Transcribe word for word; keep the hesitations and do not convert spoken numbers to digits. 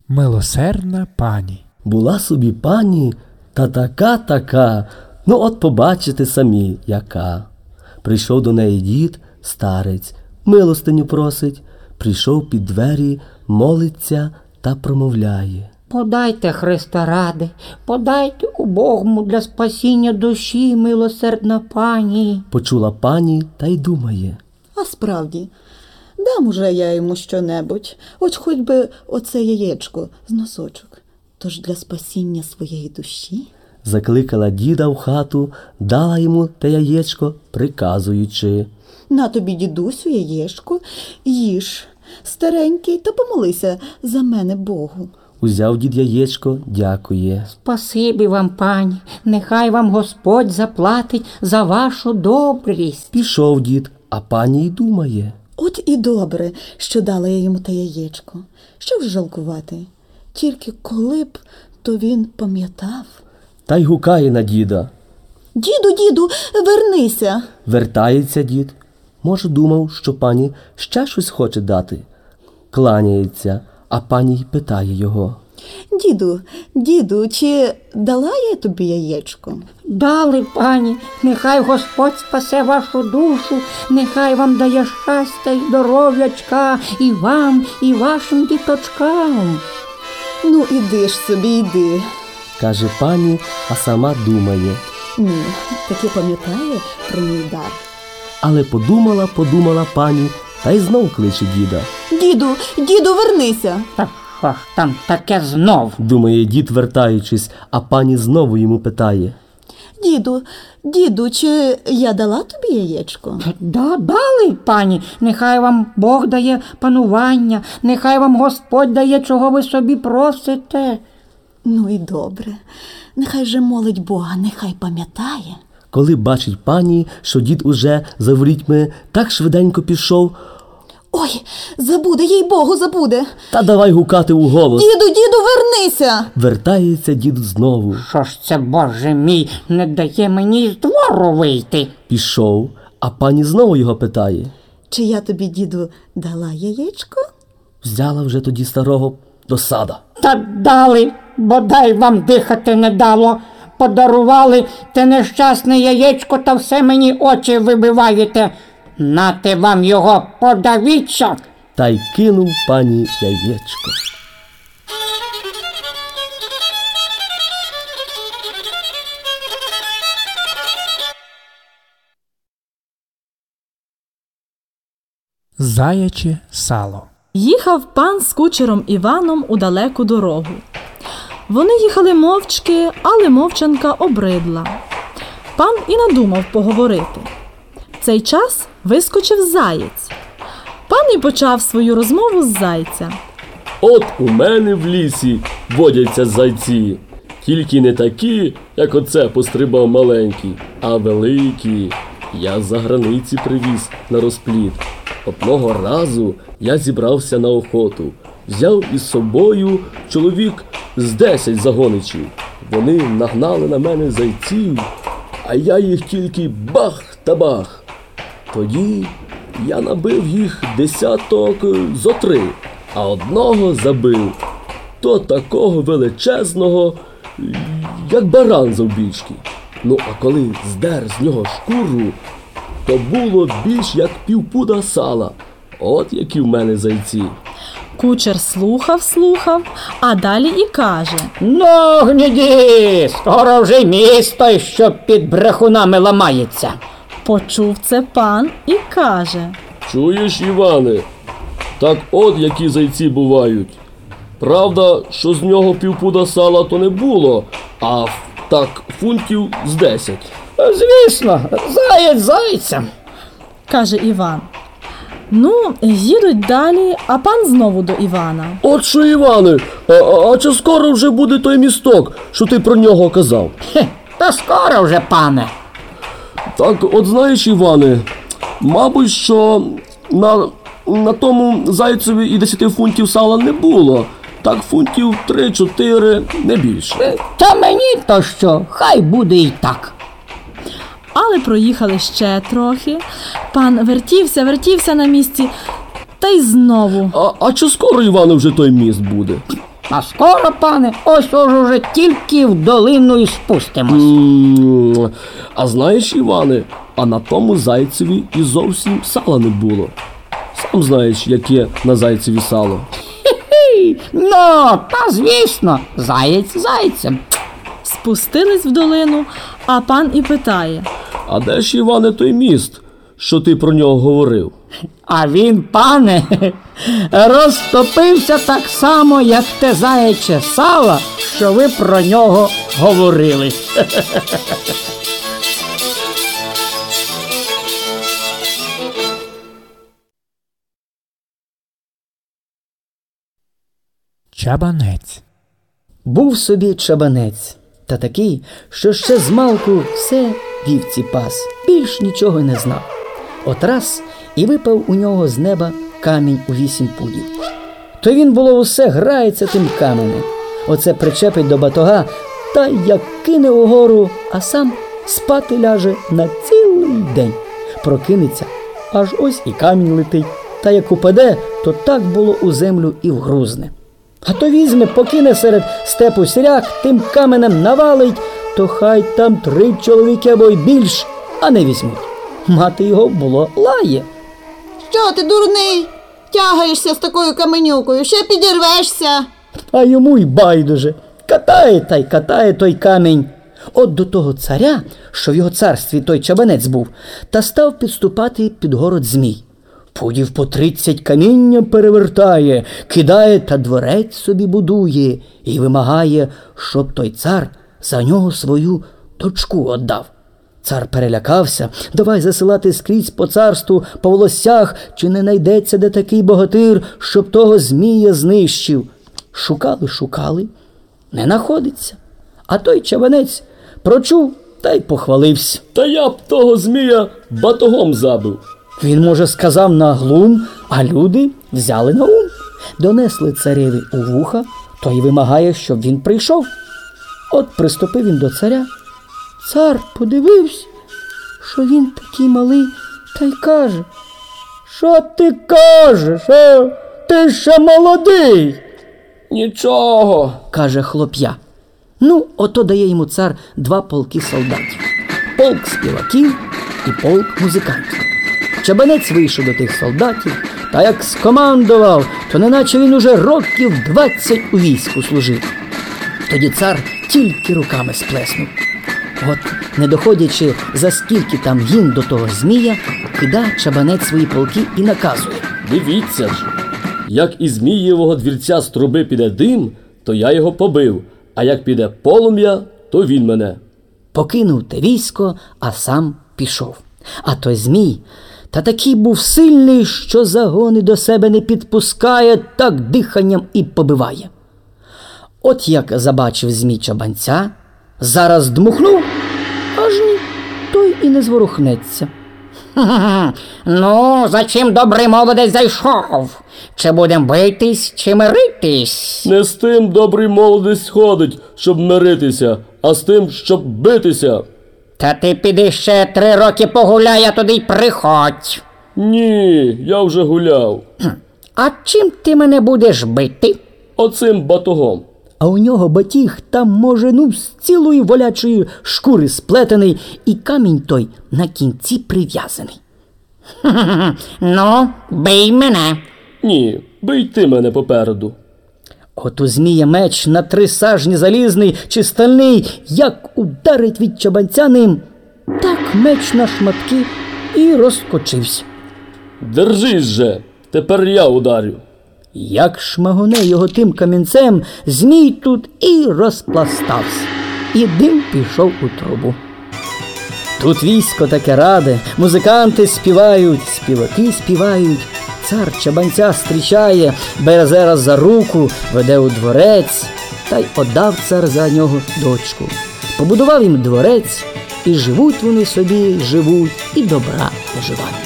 Милосердна пані. Була собі пані, та така-така, ну от побачите самі, яка. Прийшов до неї дід, старець, милостиню просить, прийшов під двері, молиться та промовляє. Подайте, Христа ради, подайте убогому для спасіння душі, милосердна пані. Почула пані та й думає. А справді, дам уже я йому щонебудь, хоч хоч би оце яєчко з носочок. Тож для спасіння своєї душі. Закликала діда в хату, дала йому те яєчко, приказуючи. На тобі, дідусю, яєчко, їж, старенький, та помолися за мене Богу. Узяв дід яєчко, дякує. Спасибі вам, пані, нехай вам Господь заплатить за вашу добрість. Пішов дід, а пані й думає. От і добре, що дала я йому те яєчко. Що ж жалкувати? Тільки коли б, то він пам'ятав. Та й гукає на діда. Діду, діду, вернися. Вертається дід. Може, думав, що пані ще щось хоче дати. Кланяється, а пані й питає його. Діду, діду, чи дала я тобі яєчко? Дали, пані, нехай Господь спасе вашу душу, нехай вам дає щастя й здоров'ячка, і вам, і вашим діточкам. Ну, іди ж собі, іди. Каже пані, а сама думає. Ні, таки пам'ятає про мій дар. Але подумала, подумала пані, та й знов кличе діда. Діду, діду, вернися. Та що ж там таке знов? Думає дід, вертаючись, а пані знову йому питає. Діду, діду, чи я дала тобі яєчко? Да, дали, пані, нехай вам Бог дає панування, нехай вам Господь дає, чого ви собі просите. Ну і добре, нехай же молить Бога, нехай пам'ятає. Коли бачить пані, що дід уже за ворітьми так швиденько пішов. Ой, забуде, їй Богу, забуде. Та давай гукати у голос. Діду, діду, вернися. Вертається дід знову. Що ж це, Боже мій, не дає мені з двору вийти? Пішов, а пані знову його питає. Чи я тобі, діду, дала яєчко? Взяла вже тоді старого до сада. Та дали, бодай вам дихати не дало. Подарували те нещасне яєчко, та все мені очі вибиваєте. Нате вам його, подавіться. Та й кинув пані яєчко. Заяче сало. Їхав пан з кучером Іваном у далеку дорогу. Вони їхали мовчки, але мовчанка обридла. Пан і надумав поговорити. В цей час вискочив заєць. Пан і почав свою розмову з зайця. От у мене в лісі водяться зайці. Тільки не такі, як оце пострибав маленький, а великі. Я з-за границі привіз на розплід. Одного разу я зібрався на охоту. Взяв із собою чоловік з десять загоничів. Вони нагнали на мене зайців, а я їх тільки бах та бах. Тоді я набив їх десяток зо три, а одного забив. То такого величезного, як баран завбільшки. Ну, а коли здер з нього шкуру, то було більш як півпуда сала. От які в мене зайці. Кучер слухав, слухав, а далі і каже. Ну, гніді, скоро вже й місто, що під брехунами ламається. Почув це пан і каже. Чуєш, Іване, так от які зайці бувають. Правда, що з нього півпуда сала то не було, а так фунтів з десять. Звісно, заєць зайцем, каже Іван. Ну, їдуть далі, а пан знову до Івана. От що, Іване, а, а, а чи скоро вже буде той місток, що ти про нього казав? Хе, та скоро вже, пане. Так, от знаєш, Іване, мабуть, що на, на тому зайцеві і десяти фунтів сала не було. Так фунтів три-чотири, не більше. Та мені то що, хай буде і так. Але проїхали ще трохи. Пан вертівся, вертівся на місці, та й знову. А, а чи скоро, Іване, вже той міст буде? А скоро, пане, ось ось уже тільки в долину і спустимось. М, А знаєш, Іване, а на тому зайцеві і зовсім сала не було. Сам знаєш, яке на зайцеві сало. Хі, ну, та звісно, заєць зайцем. Спустились в долину, а пан і питає. А де ж, Іване, той міст, що ти про нього говорив? А він, пане, розтопився так само, як те заяче сало, що ви про нього говорили. Чабанець. Був собі чабанець, та такий, що ще змалку все вівці пас, більш нічого не знав. От раз і випав у нього з неба камінь у вісім пудів. То він було усе грається тим каменем. Оце причепить до батога, та як кине угору, а сам спати ляже на цілий день. Прокинеться, аж ось і камінь летить, та як упаде, то так було у землю і вгрузне. А то візьме, покине серед степу сіряк, тим каменем навалить, то хай там три чоловіки або й більш, а не візьмуть. Мати його було лає. Що ти, дурний? Тягаєшся з такою каменюкою, ще підірвешся. А йому й байдуже. Катає та й катає той камінь. От до того царя, що в його царстві той чабанець був, та став підступати під город Змій. Пудів по тридцять каміння перевертає, кидає та дворець собі будує і вимагає, щоб той цар за нього свою дочку отдав. Цар перелякався, давай засилати скрізь по царству, по волоссях, чи не найдеться де такий богатир, щоб того Змія знищив. Шукали, шукали, не находиться. А той чабанець прочув та й похвалився. Та я б того змія батогом забив. Він, може, сказав на глум, а люди взяли на ум. Донесли цареві у вуха, той вимагає, щоб він прийшов. От приступив він до царя. Цар подивився, що він такий малий, та й каже: «Що ти кажеш, а? Ти ще молодий!» Нічого. Каже хлоп'я. Ну, ото дає йому цар два полки солдатів. Полк співаків і полк музикантів. Чабанець вийшов до тих солдатів, та як скомандував, то неначе він уже років двадцять у війську служив. Тоді цар тільки руками сплеснув. От, не доходячи за скільки там гін до того Змія, кидає чабанець свої полки і наказує: Дивіться ж, як із Змієвого двірця з труби піде дим, то я його побив, а як піде полум'я, то він мене. Покинув те військо, а сам пішов. А той Змій та такий був сильний, що загони до себе не підпускає, так диханням і побиває. От як забачив Змій чабанця, зараз дмухнув, аж ні, той і не зворухнеться. Ха-ха-ха. Ну, за чим добрий молодець зайшов? Чи будем битись, чи миритись? Не з тим добрий молодець ходить, щоб миритися, а з тим, щоб битися. Та ти піди ще три роки погуляй, а туди й приходь. Ні, я вже гуляв. А чим ти мене будеш бити? Оцим батогом. А у нього батіг там, може, ну, з цілої волячої шкури сплетений, і камінь той на кінці прив'язаний. Ха-ха-ха. Ну, бий мене. Ні, бий ти мене попереду. От у Змія меч на три сажні залізний чи стальний, як ударить від чабанця ним, так меч на шматки і розкочився. Держись же, тепер я ударю. Як шмагоне його тим камінцем, Змій тут і розпластався, і дим пішов у трубу. Тут військо таке раде, музиканти співають, співаки співають. Цар чабанця зустрічає, бере зараз за руку, веде у дворець, та й отдав цар за нього дочку. Побудував їм дворець, і живуть вони собі, живуть, і добра наживають.